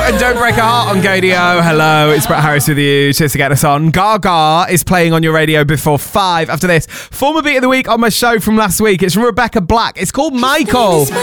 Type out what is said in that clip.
and Don't Break a Heart on Gadio. Hello, it's Brett Harris with you. Cheers to get us on. Gaga is playing on your radio before 5. After this, former beat of the week on my show from last week. It's from Rebecca Black. It's called Michael.